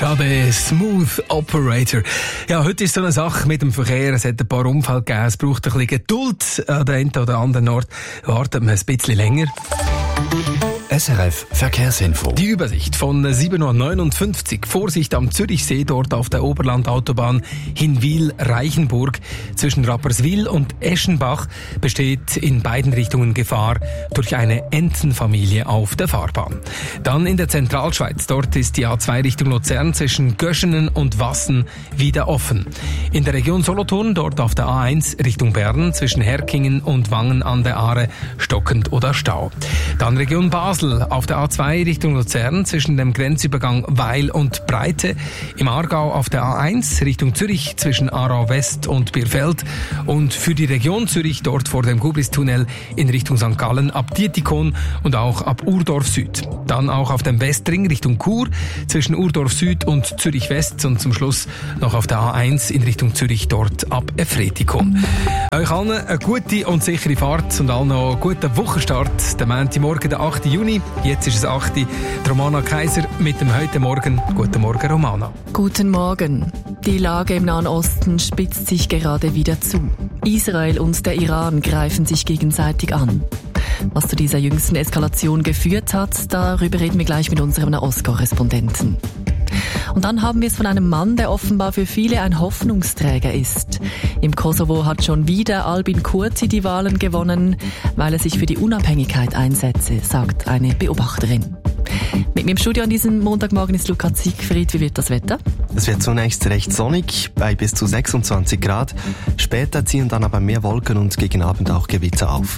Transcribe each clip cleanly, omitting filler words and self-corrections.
Schade, Smooth Operator. Ja, heute ist so eine Sache mit dem Verkehr. Es hat ein paar Unfälle gegeben. Es braucht ein bisschen Geduld. An der einen oder anderen Ort wartet man ein bisschen länger. SRF Verkehrsinfo. Die Übersicht von 7.59 Uhr. Vorsicht am Zürichsee, dort auf der Oberlandautobahn Hinwil-Reichenburg. Zwischen Rapperswil und Eschenbach besteht in beiden Richtungen Gefahr durch eine Entenfamilie auf der Fahrbahn. Dann in der Zentralschweiz. Dort ist die A2 Richtung Luzern zwischen Göschenen und Wassen wieder offen. In der Region Solothurn, dort auf der A1 Richtung Bern zwischen Herkingen und Wangen an der Aare stockend oder Stau. Dann Region Basel auf der A2 Richtung Luzern zwischen dem Grenzübergang Weil und Breite. Im Aargau auf der A1 Richtung Zürich zwischen Aarau West und Birfeld. Und für die Region Zürich dort vor dem Gubristunnel in Richtung St. Gallen ab Dietikon und auch ab Urdorf Süd. Dann auch auf dem Westring Richtung Chur zwischen Urdorf Süd und Zürich West und zum Schluss noch auf der A1 in Richtung Zürich dort ab Efretikon. Euch allen eine gute und sichere Fahrt und allen noch einen guten Wochenstart. Der Montagmorgen, der 8. Juni. Jetzt ist es 8. Romana Kaiser mit dem «Heute Morgen». Guten Morgen, Romana. Guten Morgen. Die Lage im Nahen Osten spitzt sich gerade wieder zu. Israel und der Iran greifen sich gegenseitig an. Was zu dieser jüngsten Eskalation geführt hat, darüber reden wir gleich mit unserem Nahostkorrespondenten. Und dann haben wir es von einem Mann, der offenbar für viele ein Hoffnungsträger ist. Im Kosovo hat schon wieder Albin Kurti die Wahlen gewonnen, weil er sich für die Unabhängigkeit einsetze, sagt eine Beobachterin. Mit mir im Studio an diesem Montagmorgen ist Luca Siegfried. Wie wird das Wetter? Es wird zunächst recht sonnig, bei bis zu 26 Grad. Später ziehen dann aber mehr Wolken und gegen Abend auch Gewitter auf.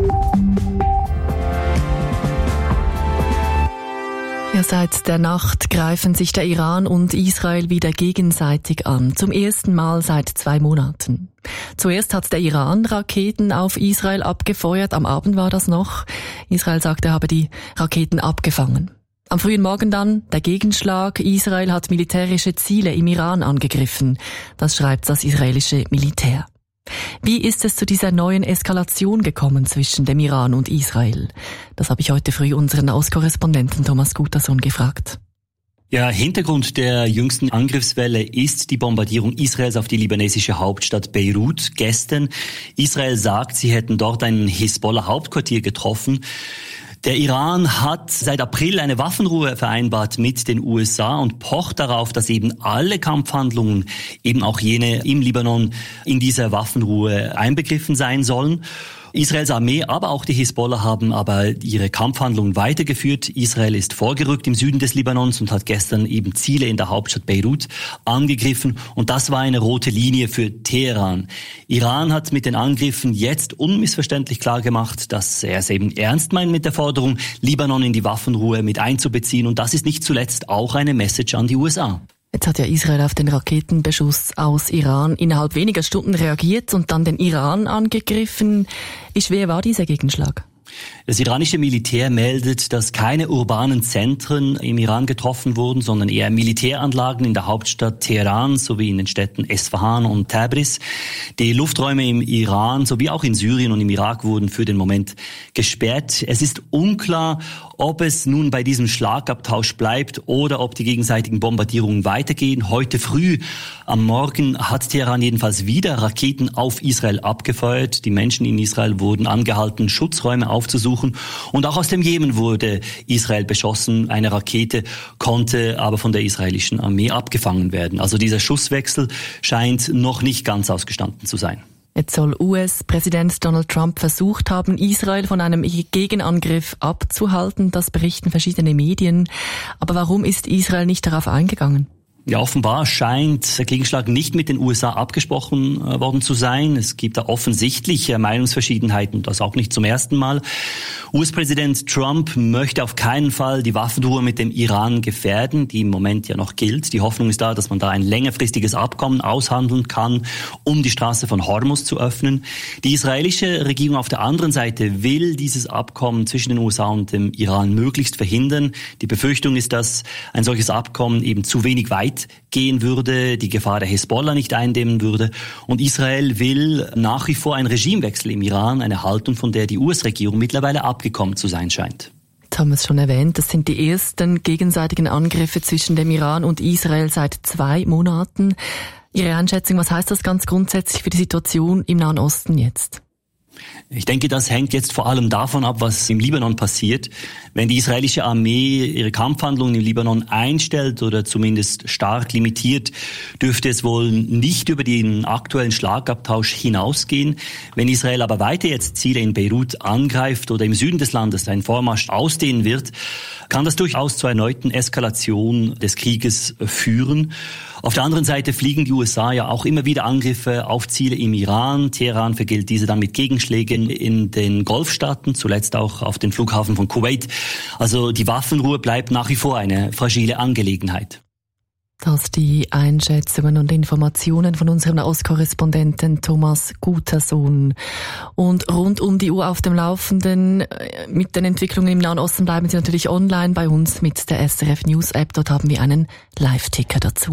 Ja, seit der Nacht greifen sich der Iran und Israel wieder gegenseitig an. Zum ersten Mal seit 2 Monaten. Zuerst hat der Iran Raketen auf Israel abgefeuert. Am Abend war das noch. Israel sagt, er habe die Raketen abgefangen. Am frühen Morgen dann der Gegenschlag. Israel hat militärische Ziele im Iran angegriffen. Das schreibt das israelische Militär. Wie ist es zu dieser neuen Eskalation gekommen zwischen dem Iran und Israel? Das habe ich heute früh unseren Auskorrespondenten Thomas Gutersohn gefragt. Ja, Hintergrund der jüngsten Angriffswelle ist die Bombardierung Israels auf die libanesische Hauptstadt Beirut gestern. Israel sagt, sie hätten dort ein Hisbollah-Hauptquartier getroffen. Der Iran hat seit April eine Waffenruhe vereinbart mit den USA und pocht darauf, dass eben alle Kampfhandlungen, eben auch jene im Libanon, in dieser Waffenruhe einbegriffen sein sollen. Israels Armee, aber auch die Hisbollah haben aber ihre Kampfhandlungen weitergeführt. Israel ist vorgerückt im Süden des Libanons und hat gestern eben Ziele in der Hauptstadt Beirut angegriffen. Und das war eine rote Linie für Teheran. Iran hat mit den Angriffen jetzt unmissverständlich klargemacht, dass er es eben ernst meint mit der Forderung, Libanon in die Waffenruhe mit einzubeziehen. Und das ist nicht zuletzt auch eine Message an die USA. Jetzt hat ja Israel auf den Raketenbeschuss aus Iran innerhalb weniger Stunden reagiert und dann den Iran angegriffen. Wie schwer war dieser Gegenschlag? Das iranische Militär meldet, dass keine urbanen Zentren im Iran getroffen wurden, sondern eher Militäranlagen in der Hauptstadt Teheran sowie in den Städten Esfahan und Tabriz. Die Lufträume im Iran sowie auch in Syrien und im Irak wurden für den Moment gesperrt. Es ist unklar, ob es nun bei diesem Schlagabtausch bleibt oder ob die gegenseitigen Bombardierungen weitergehen. Heute früh am Morgen hat Teheran jedenfalls wieder Raketen auf Israel abgefeuert. Die Menschen in Israel wurden angehalten, Schutzräume aufzusuchen. Und auch aus dem Jemen wurde Israel beschossen. Eine Rakete konnte aber von der israelischen Armee abgefangen werden. Also dieser Schusswechsel scheint noch nicht ganz ausgestanden zu sein. Jetzt soll US-Präsident Donald Trump versucht haben, Israel von einem Gegenangriff abzuhalten. Das berichten verschiedene Medien. Aber warum ist Israel nicht darauf eingegangen? Ja, offenbar scheint der Gegenschlag nicht mit den USA abgesprochen worden zu sein. Es gibt da offensichtliche Meinungsverschiedenheiten, das auch nicht zum ersten Mal. US-Präsident Trump möchte auf keinen Fall die Waffenruhe mit dem Iran gefährden, die im Moment ja noch gilt. Die Hoffnung ist da, dass man da ein längerfristiges Abkommen aushandeln kann, um die Straße von Hormuz zu öffnen. Die israelische Regierung auf der anderen Seite will dieses Abkommen zwischen den USA und dem Iran möglichst verhindern. Die Befürchtung ist, dass ein solches Abkommen eben zu wenig weit gehen würde, die Gefahr der Hisbollah nicht eindämmen würde. Und Israel will nach wie vor einen Regimewechsel im Iran, eine Haltung, von der die US-Regierung mittlerweile abgekommen zu sein scheint. Jetzt haben wir es schon erwähnt, das sind die ersten gegenseitigen Angriffe zwischen dem Iran und Israel seit 2 Monaten. Ihre Einschätzung, was heißt das ganz grundsätzlich für die Situation im Nahen Osten jetzt? Ich denke, das hängt jetzt vor allem davon ab, was im Libanon passiert. Wenn die israelische Armee ihre Kampfhandlungen im Libanon einstellt oder zumindest stark limitiert, dürfte es wohl nicht über den aktuellen Schlagabtausch hinausgehen. Wenn Israel aber weiter jetzt Ziele in Beirut angreift oder im Süden des Landes einen Vormarsch ausdehnen wird, kann das durchaus zur erneuten Eskalation des Krieges führen. Auf der anderen Seite fliegen die USA ja auch immer wieder Angriffe auf Ziele im Iran. Teheran vergilt diese dann mit Gegenschlägen in den Golfstaaten, zuletzt auch auf den Flughafen von Kuwait. Also die Waffenruhe bleibt nach wie vor eine fragile Angelegenheit. Das die Einschätzungen und Informationen von unserem Nahostkorrespondenten Thomas Gutersohn. Und rund um die Uhr auf dem Laufenden mit den Entwicklungen im Nahen Osten bleiben Sie natürlich online bei uns mit der SRF News App. Dort haben wir einen Live-Ticker dazu.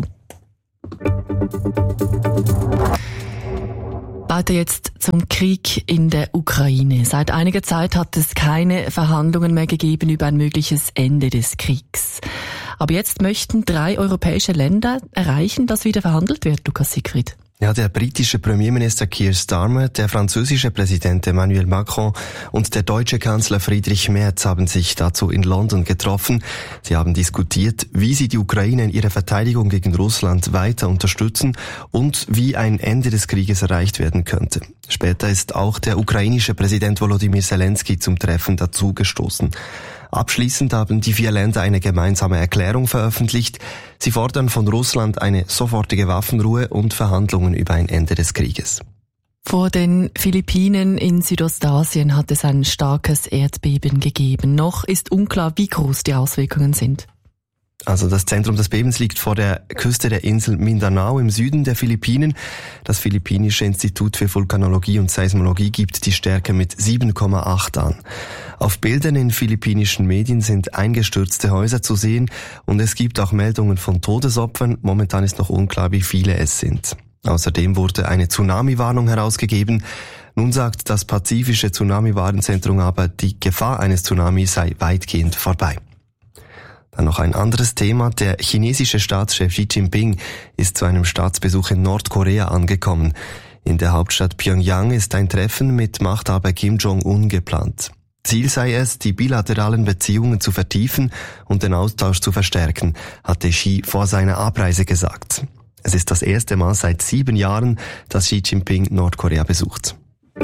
Weiter jetzt zum Krieg in der Ukraine. Seit einiger Zeit hat es keine Verhandlungen mehr gegeben über ein mögliches Ende des Kriegs. Aber jetzt möchten 3 europäische Länder erreichen, dass wieder verhandelt wird, Lukas Siegfried. Ja, der britische Premierminister Keir Starmer, der französische Präsident Emmanuel Macron und der deutsche Kanzler Friedrich Merz haben sich dazu in London getroffen. Sie haben diskutiert, wie sie die Ukraine in ihrer Verteidigung gegen Russland weiter unterstützen und wie ein Ende des Krieges erreicht werden könnte. Später ist auch der ukrainische Präsident Volodymyr Zelensky zum Treffen dazugestoßen. Abschließend haben die 4 Länder eine gemeinsame Erklärung veröffentlicht. Sie fordern von Russland eine sofortige Waffenruhe und Verhandlungen über ein Ende des Krieges. Vor den Philippinen in Südostasien hat es ein starkes Erdbeben gegeben. Noch ist unklar, wie groß die Auswirkungen sind. Also das Zentrum des Bebens liegt vor der Küste der Insel Mindanao im Süden der Philippinen. Das Philippinische Institut für Vulkanologie und Seismologie gibt die Stärke mit 7,8 an. Auf Bildern in philippinischen Medien sind eingestürzte Häuser zu sehen und es gibt auch Meldungen von Todesopfern. Momentan ist noch unklar, wie viele es sind. Außerdem wurde eine Tsunami-Warnung herausgegeben. Nun sagt das pazifische Tsunami-Warnzentrum aber, die Gefahr eines Tsunamis sei weitgehend vorbei. Dann noch ein anderes Thema. Der chinesische Staatschef Xi Jinping ist zu einem Staatsbesuch in Nordkorea angekommen. In der Hauptstadt Pyongyang ist ein Treffen mit Machthaber Kim Jong-un geplant. Ziel sei es, die bilateralen Beziehungen zu vertiefen und den Austausch zu verstärken, hatte Xi vor seiner Abreise gesagt. Es ist das erste Mal seit 7 Jahren, dass Xi Jinping Nordkorea besucht.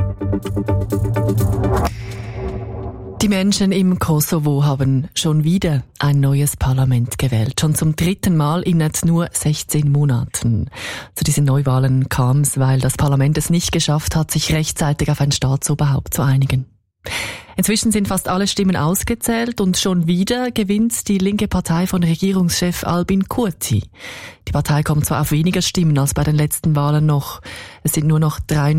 Die Menschen im Kosovo haben schon wieder ein neues Parlament gewählt. Schon zum 3. Mal innerhalb nur 16 Monaten. Zu diesen Neuwahlen kam es, weil das Parlament es nicht geschafft hat, sich rechtzeitig auf ein Staatsoberhaupt zu einigen. Inzwischen sind fast alle Stimmen ausgezählt und schon wieder gewinnt die linke Partei von Regierungschef Albin Kurti. Die Partei kommt zwar auf weniger Stimmen als bei den letzten Wahlen noch. Es sind nur noch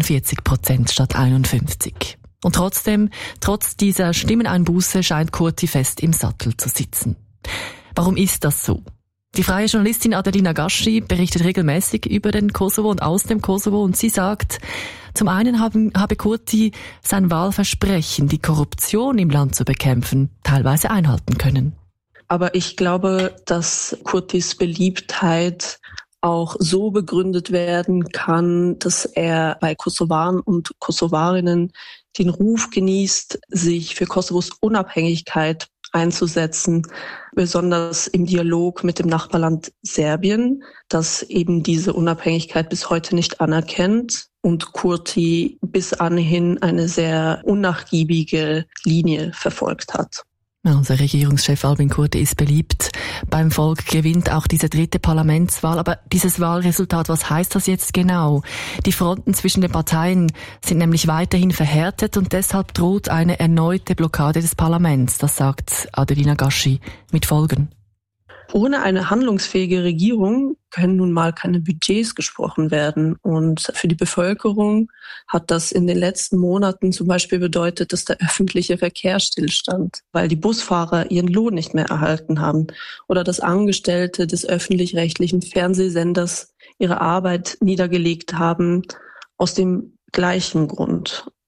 43% statt 51%. Und trotzdem, trotz dieser Stimmeneinbuße scheint Kurti fest im Sattel zu sitzen. Warum ist das so? Die freie Journalistin Adelina Gaschi berichtet regelmäßig über den Kosovo und aus dem Kosovo und sie sagt, zum einen habe Kurti sein Wahlversprechen, die Korruption im Land zu bekämpfen, teilweise einhalten können. Aber ich glaube, dass Kurtis Beliebtheit auch so begründet werden kann, dass er bei Kosovaren und Kosovarinnen den Ruf genießt, sich für Kosovos Unabhängigkeit einzusetzen, besonders im Dialog mit dem Nachbarland Serbien, das eben diese Unabhängigkeit bis heute nicht anerkennt und Kurti bis anhin eine sehr unnachgiebige Linie verfolgt hat. Unser Regierungschef Albin Kurti ist beliebt. Beim Volk gewinnt auch diese 3. Parlamentswahl. Aber dieses Wahlresultat, was heißt das jetzt genau? Die Fronten zwischen den Parteien sind nämlich weiterhin verhärtet und deshalb droht eine erneute Blockade des Parlaments. Das sagt Adelina Gaschi mit Folgen. Ohne eine handlungsfähige Regierung können nun mal keine Budgets gesprochen werden. Und für die Bevölkerung hat das in den letzten Monaten zum Beispiel bedeutet, dass der öffentliche Verkehr stillstand, weil die Busfahrer ihren Lohn nicht mehr erhalten haben oder dass Angestellte des öffentlich-rechtlichen Fernsehsenders ihre Arbeit niedergelegt haben aus dem gleichen Grund.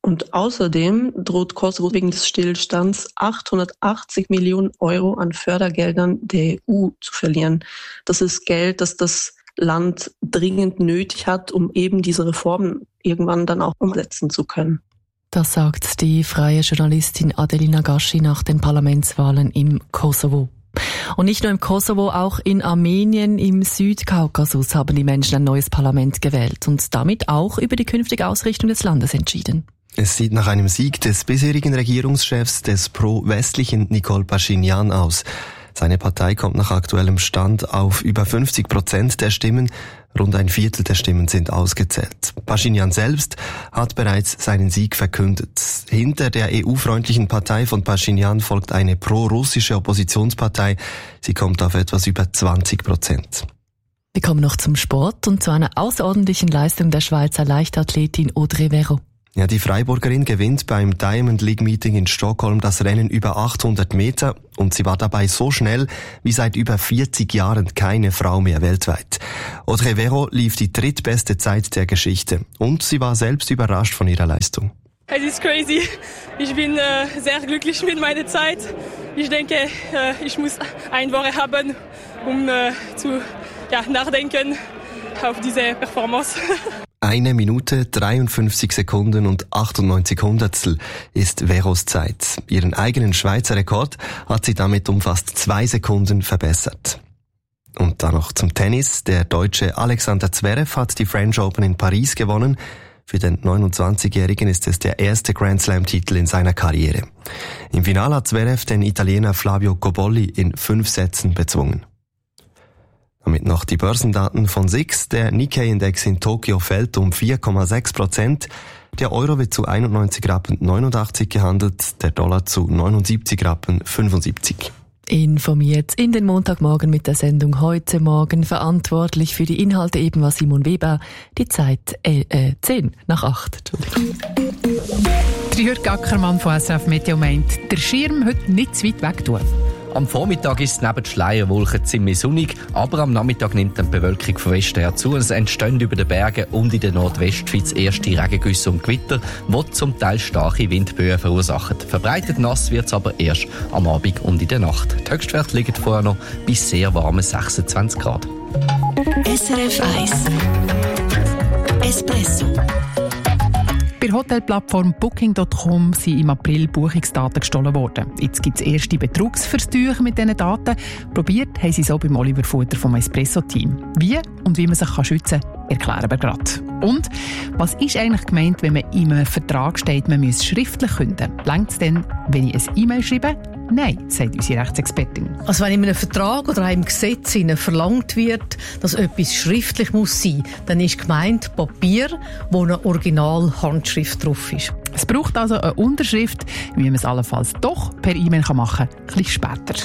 Und außerdem droht Kosovo wegen des Stillstands 880 Millionen Euro an Fördergeldern der EU zu verlieren. Das ist Geld, das das Land dringend nötig hat, um eben diese Reformen irgendwann dann auch umsetzen zu können. Das sagt die freie Journalistin Adelina Gaschi nach den Parlamentswahlen im Kosovo. Und nicht nur im Kosovo, auch in Armenien im Südkaukasus haben die Menschen ein neues Parlament gewählt und damit auch über die künftige Ausrichtung des Landes entschieden. Es sieht nach einem Sieg des bisherigen Regierungschefs des pro-westlichen Nikol Pashinyan aus. Seine Partei kommt nach aktuellem Stand auf über 50% der Stimmen. Rund ein Viertel der Stimmen sind ausgezählt. Pashinyan selbst hat bereits seinen Sieg verkündet. Hinter der EU-freundlichen Partei von Pashinyan folgt eine pro-russische Oppositionspartei. Sie kommt auf etwas über 20%. Wir kommen noch zum Sport und zu einer außerordentlichen Leistung der Schweizer Leichtathletin Audrey Vero. Ja, die Freiburgerin gewinnt beim Diamond League Meeting in Stockholm das Rennen über 800 Meter und sie war dabei so schnell wie seit über 40 Jahren keine Frau mehr weltweit. Audrey Vero lief die drittbeste Zeit der Geschichte und sie war selbst überrascht von ihrer Leistung. Es ist crazy. Ich bin sehr glücklich mit meiner Zeit. Ich denke, ich muss eine Woche haben, um zu nachdenken auf diese Performance. 1 Minute, 53 Sekunden und 98 Hundertstel ist Veros Zeit. Ihren eigenen Schweizer Rekord hat sie damit um fast 2 Sekunden verbessert. Und dann noch zum Tennis. Der Deutsche Alexander Zverev hat die French Open in Paris gewonnen. Für den 29-Jährigen ist es der erste Grand Slam-Titel in seiner Karriere. Im Finale hat Zverev den Italiener Flavio Cobolli in 5 Sätzen bezwungen. Damit noch die Börsendaten von SIX. Der Nikkei-Index in Tokio fällt um 4,6%. Der Euro wird zu 91,89 Rappen gehandelt, der Dollar zu 79,75 Rappen. Informiert in den Montagmorgen mit der Sendung «Heute Morgen». Verantwortlich für die Inhalte eben war Simon Weber. Die Zeit 7:10. Jürg Ackermann von SRF Meteo meint, der Schirm heute nicht zu weit weg tun. Am Vormittag ist es neben Schleierwolken ziemlich sonnig, aber am Nachmittag nimmt die Bewölkung von Westen her zu. Es entstehen über den Bergen und in der Nordwestschweiz erste Regengüsse und Gewitter, die zum Teil starke Windböen verursachen. Verbreitet nass wird es aber erst am Abend und in der Nacht. Die Höchstwerte liegen vorher noch bei sehr warmen 26 Grad. SRF 1 Espresso. Bei der Hotelplattform Booking.com sind im April Buchungsdaten gestohlen worden. Jetzt gibt es erste Betrugsversuche mit diesen Daten. Probiert haben sie so beim Oliver Futter vom Espresso-Team. Wie und wie man sich schützen kann, erklären wir gerade. Und was ist eigentlich gemeint, wenn man in einem Vertrag steht, man müsse schriftlich kündigen? Reicht es denn, wenn ich ein E-Mail schreibe? Nein, sagt unsere Rechtsexpertin. Also wenn in einem Vertrag oder einem Gesetz verlangt wird, dass etwas schriftlich muss sein, dann ist gemeint Papier, wo eine Original-Handschrift drauf ist. Es braucht also eine Unterschrift, wie man es allenfalls doch per E-Mail machen kann, ein bisschen später.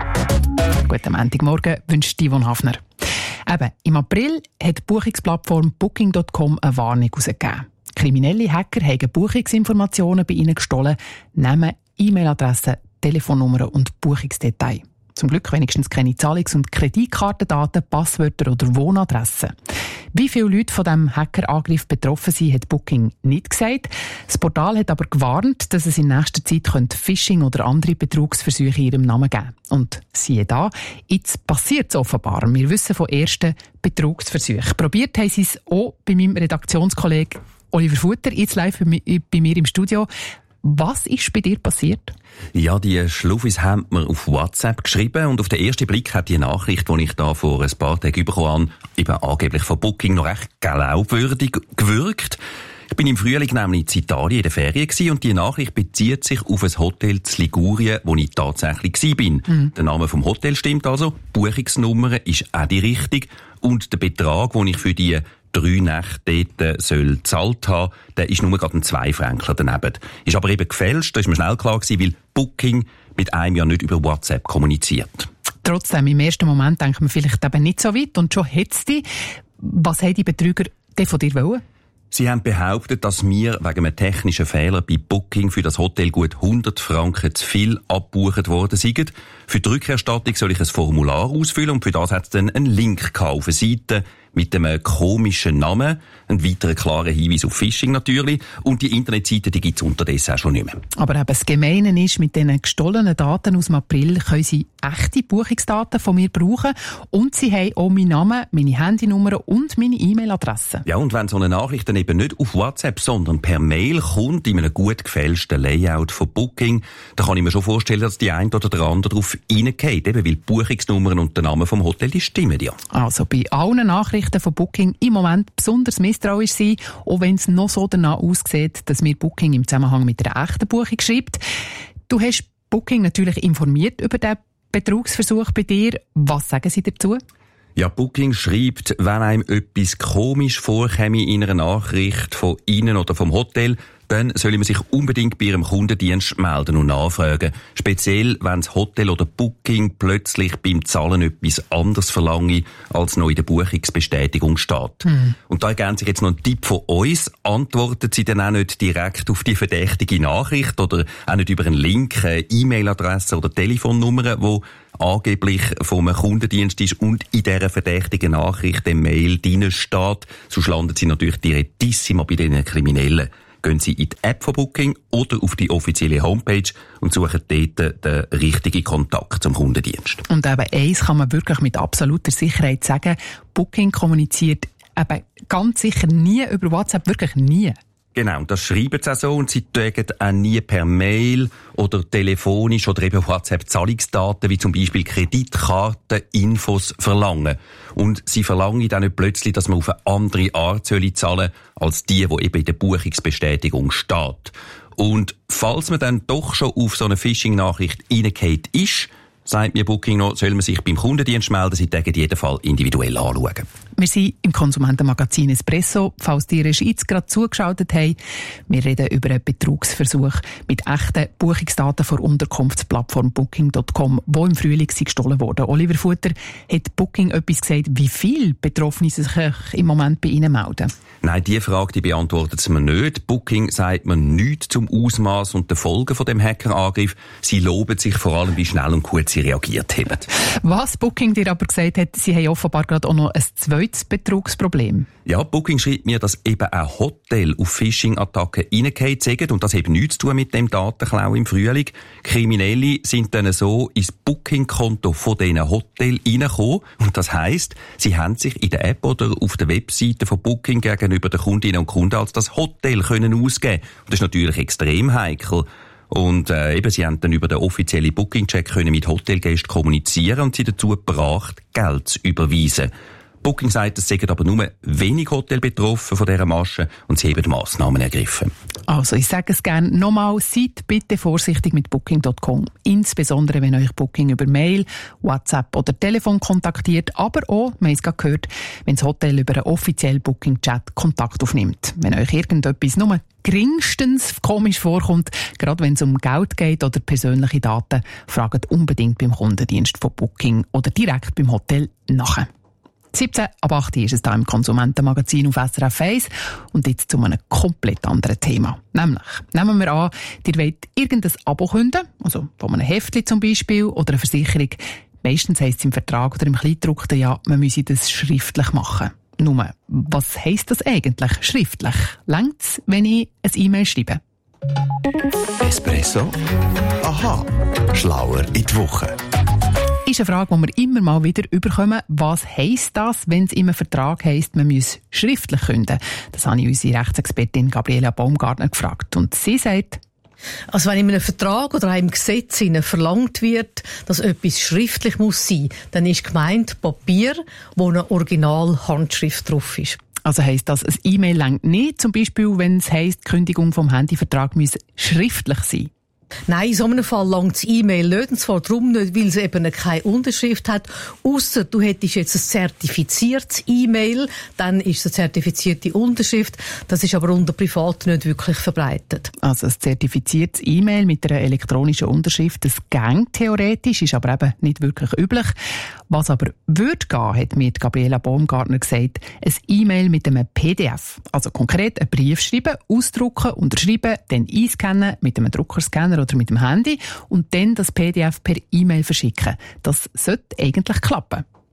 Guten Montagmorgen wünscht Yvonne Hafner. Eben, im April hat die Buchungsplattform Booking.com eine Warnung herausgegeben. Kriminelle Hacker haben Buchungsinformationen bei ihnen gestohlen, Namen, E-Mail-Adressen, Telefonnummern und Buchungsdetails. Zum Glück wenigstens keine Zahlungs- und Kreditkartendaten, Passwörter oder Wohnadressen. Wie viele Leute von diesem Hackerangriff betroffen sind, hat Booking nicht gesagt. Das Portal hat aber gewarnt, dass es in nächster Zeit Phishing oder andere Betrugsversuche in ihrem Namen geben könnte. Und siehe da, jetzt passiert es offenbar. Wir wissen von ersten Betrugsversuchen. Probiert haben sie es auch bei meinem Redaktionskollegen Oliver Futter, jetzt live bei mir im Studio. Was ist bei dir passiert? Ja, die Schluffis haben mir auf WhatsApp geschrieben und auf den ersten Blick hat die Nachricht, die ich da vor ein paar Tagen bekommen habe, eben angeblich von Booking noch recht glaubwürdig gewirkt. Ich bin im Frühling nämlich in Italien in der Ferien gewesen und die Nachricht bezieht sich auf ein Hotel in Ligurien, wo ich tatsächlich gewesen bin. Der Name vom Hotel stimmt also, die Buchungsnummer ist auch die richtige und der Betrag, den ich für die 3 Nächte dort gezahlt haben, der ist nur gerade ein 2 Franken daneben. Ist aber eben gefälscht, das ist mir schnell klar gewesen, weil Booking mit einem ja nicht über WhatsApp kommuniziert. Trotzdem, im ersten Moment denkt man vielleicht eben nicht so weit und schon hat's dich. Was haben die Betrüger denn von dir wollen? Sie haben behauptet, dass wir wegen einem technischen Fehler bei Booking für das Hotel gut 100 Franken zu viel abgebucht worden sind. Für die Rückerstattung soll ich ein Formular ausfüllen und für das hat es dann einen Link auf eine Seite mit einem komischen Namen. Ein weiterer klarer Hinweis auf Phishing natürlich. Und die Internetseite, die gibt es unterdessen auch schon nicht mehr. Aber eben das Gemeine ist, mit diesen gestohlenen Daten aus dem April können Sie echte Buchungsdaten von mir brauchen. Und Sie haben auch meinen Namen, meine Handynummer und meine E-Mail-Adresse. Ja, und wenn so eine Nachricht dann eben nicht auf WhatsApp, sondern per Mail kommt, in einem gut gefälschten Layout von Booking, dann kann ich mir schon vorstellen, dass die eine oder der andere darauf reingeht, eben weil die Buchungsnummern und der Name vom Hotel, die stimmen ja. Also bei allen Nachrichten von Booking im Moment besonders misstrauisch sein, auch wenn es noch so danach aussieht, dass mir Booking im Zusammenhang mit einer echten Buchung schreibt. Du hast Booking natürlich informiert über den Betrugsversuch bei dir. Was sagen sie dazu? Ja, Booking schreibt, wenn einem etwas komisch vorkäme in einer Nachricht von Ihnen oder vom Hotel, dann soll man sich unbedingt bei Ihrem Kundendienst melden und nachfragen. Speziell, wenn das Hotel oder Booking plötzlich beim Zahlen etwas anderes verlange, als noch in der Buchungsbestätigung steht. Und da ergänzt sich jetzt noch ein Tipp von uns. Antwortet Sie dann auch nicht direkt auf die verdächtige Nachricht oder auch nicht über einen Link, eine E-Mail-Adresse oder Telefonnummer, wo angeblich vom Kundendienst ist und in dieser verdächtigen Nachricht eine Mail drin steht. Sonst landen Sie natürlich direktissimo bei diesen Kriminellen. Gehen Sie in die App von Booking oder auf die offizielle Homepage und suchen dort den richtigen Kontakt zum Kundendienst. Und eben eins kann man wirklich mit absoluter Sicherheit sagen, Booking kommuniziert eben ganz sicher nie über WhatsApp, wirklich nie. Genau, das schreiben sie auch so und sie tragen auch nie per Mail oder telefonisch oder eben WhatsApp Zahlungsdaten wie zum Beispiel Kreditkarteninfos verlangen. Und sie verlangen dann nicht plötzlich, dass man auf eine andere Art zahlen soll, als die eben in der Buchungsbestätigung steht. Und falls man dann doch schon auf so eine Phishing-Nachricht reingeht ist, sagt mir Booking noch, soll man sich beim Kundendienst melden, sie tagen jeden Fall individuell anschauen. Wir sind im Konsumentenmagazin Espresso, falls die Regie jetzt gerade zugeschaltet haben. Wir reden über einen Betrugsversuch mit echten Buchungsdaten von Unterkunftsplattform Booking.com, wo im Frühling gestohlen wurde. Oliver Futter, hat Booking etwas gesagt, wie viele Betroffene sich im Moment bei Ihnen melden? Nein, diese Frage die beantwortet es mir nicht. Booking sagt mir nichts zum Ausmaß und den Folgen von dem Hackerangriff. Sie loben sich vor allem, wie schnell und gut sie reagiert haben. Was Booking dir aber gesagt hat, sie haben offenbar gerade auch noch ein zweites Betrugsproblem. Ja, Booking schreibt mir, dass eben ein Hotel auf Phishing-Attacken reingefallen sind und das hat nichts zu tun mit dem Datenklau im Frühling. Kriminelle sind dann so ins Booking-Konto von diesen Hotels reingekommen und das heisst, sie haben sich in der App oder auf der Webseite von Booking gegenüber den Kundinnen und Kunden als das Hotel können ausgeben. Und das ist natürlich extrem heikel. Und eben, sie haben dann über den offiziellen Booking-Check können mit Hotelgästen kommunizieren und sie dazu gebracht, Geld zu überweisen. Booking sagt, es seien aber nur wenig Hotels betroffen von dieser Masche und sie haben Massnahmen ergriffen. Also, ich sage es gerne nochmal, seid bitte vorsichtig mit Booking.com. Insbesondere, wenn euch Booking über Mail, WhatsApp oder Telefon kontaktiert, aber auch, wir haben es gerade gehört, wenn das Hotel über einen offiziellen Booking-Chat Kontakt aufnimmt. Wenn euch irgendetwas nur geringstens komisch vorkommt, gerade wenn es um Geld geht oder persönliche Daten, fragt unbedingt beim Kundendienst von Booking oder direkt beim Hotel nach. 17 ab 8 ist es hier im Konsumentenmagazin auf SRF 1 und jetzt zu einem komplett anderen Thema. Nämlich, nehmen wir an, ihr wollt irgendein Abo künden, also von einem Heftchen zum Beispiel oder einer Versicherung. Meistens heisst es im Vertrag oder im Kleingedruckten, ja, man müsse das schriftlich machen. Nur, was heisst das eigentlich, schriftlich? Längt's, wenn ich ein E-Mail schreibe? Espresso? Aha, schlauer in die Woche. Ist eine Frage, die wir immer mal wieder überkommen. Was heisst das, wenn es in einem Vertrag heisst, man muss schriftlich künden? Das habe ich unsere Rechtsexpertin Gabriela Baumgartner gefragt. Und sie sagt, also wenn in einem Vertrag oder einem Gesetz verlangt wird, dass etwas schriftlich muss sein, dann ist gemeint Papier, wo eine Original-Handschrift drauf ist. Also heisst das, ein E-Mail reicht nicht, zum Beispiel, wenn es heisst, die Kündigung vom Handyvertrag muss schriftlich sein? Nein, in so einem Fall langt das E-Mail nicht, und zwar darum nicht, weil es eben keine Unterschrift hat, ausser du hättest jetzt ein zertifiziertes E-Mail, dann ist es eine zertifizierte Unterschrift, das ist aber unter Privaten nicht wirklich verbreitet. Also ein zertifiziertes E-Mail mit einer elektronischen Unterschrift, das geht theoretisch, ist aber eben nicht wirklich üblich. Was aber würde gehen, hat mir Gabriela Baumgartner gesagt, ein E-Mail mit einem PDF, also konkret einen Brief schreiben, ausdrucken, unterschreiben, dann einscannen mit einem Druckerscanner oder mit dem Handy und dann das PDF per E-Mail verschicken. Das sollte eigentlich klappen.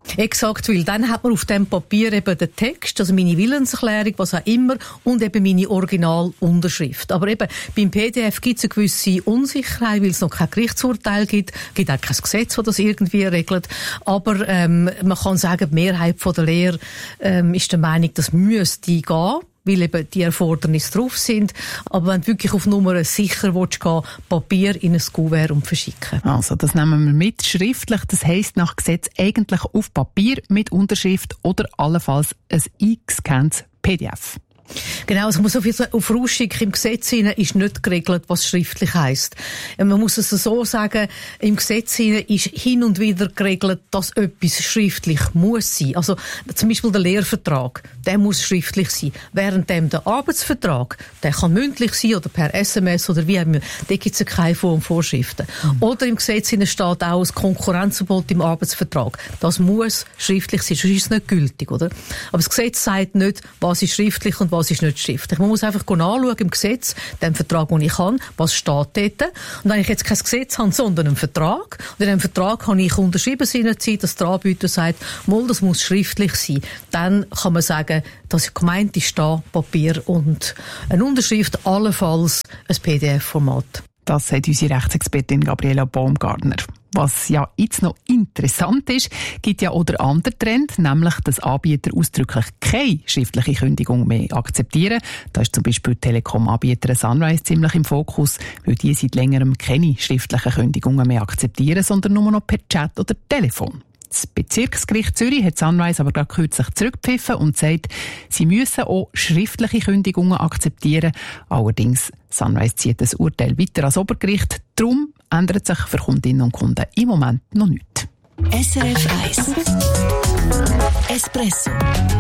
Exakt, weil dann hat man auf dem Papier eben den Text, also meine Willenserklärung, was auch immer, und eben meine Originalunterschrift. Aber eben beim PDF gibt es eine gewisse Unsicherheit, weil es noch kein Gerichtsurteil gibt auch kein Gesetz, das das irgendwie regelt. Aber man kann sagen, die Mehrheit der Lehre ist der Meinung, das müsste gehen, weil eben die Erfordernisse drauf sind. Aber wenn du wirklich auf Nummer sicher willst gehen, Papier in ein Kuvert und verschicken. Also, das nehmen wir mit schriftlich. Das heisst nach Gesetz eigentlich auf Papier mit Unterschrift oder allenfalls ein eingescanntes PDF. Genau, also man muss auf Rausschick im Gesetz hinein ist nicht geregelt, was schriftlich heisst. Man muss es so sagen, im Gesetz hinein ist hin und wieder geregelt, dass etwas schriftlich muss sein. Also zum Beispiel der Lehrvertrag, der muss schriftlich sein. Währenddem der Arbeitsvertrag, der kann mündlich sein oder per SMS oder wie auch immer. Da gibt es keine Vorschriften. Oder im Gesetz hinein steht auch ein Konkurrenzverbot im Arbeitsvertrag. Das muss schriftlich sein, sonst ist es nicht gültig, oder? Aber das Gesetz sagt nicht, was ist schriftlich und was ist nicht schriftlich. Man muss einfach anschauen im Gesetz, den Vertrag, den ich habe, was steht dort. Und wenn ich jetzt kein Gesetz habe, sondern einen Vertrag, und in dem Vertrag habe ich unterschrieben seinerzeit, dass der Anbieter sagt, das muss schriftlich sein, dann kann man sagen, dass gemeint ist da Papier und eine Unterschrift, allenfalls ein PDF-Format. Das sagt unsere Rechtsexpertin Gabriela Baumgartner. Was ja jetzt noch interessant ist, gibt ja auch der andere Trend, nämlich, dass Anbieter ausdrücklich keine schriftliche Kündigung mehr akzeptieren. Da ist zum Beispiel Telekom-Anbieter Sunrise ziemlich im Fokus, weil die seit längerem keine schriftlichen Kündigungen mehr akzeptieren, sondern nur noch per Chat oder Telefon. Das Bezirksgericht Zürich hat Sunrise aber gerade kürzlich zurückgepfiffen und sagt, sie müssen auch schriftliche Kündigungen akzeptieren. Allerdings, Sunrise zieht das Urteil weiter als Obergericht. Darum ändert sich für Kundinnen und Kunden im Moment noch nichts. SRF 1 Espresso